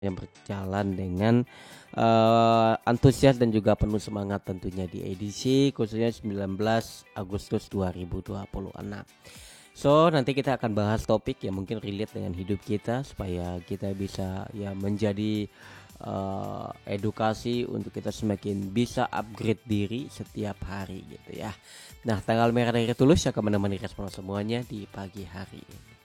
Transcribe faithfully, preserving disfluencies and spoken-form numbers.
yang berjalan dengan, eee, antusias dan juga penuh semangat tentunya di edisi khususnya sembilan belas Agustus dua ribu dua puluh enam. So, nanti kita akan bahas topik yang mungkin relate dengan hidup kita supaya kita bisa ya menjadi, eee, edukasi untuk kita semakin bisa upgrade diri setiap hari gitu ya. Nah, tanggal merah dari Tulus akan menemani respon semuanya di pagi hari ini.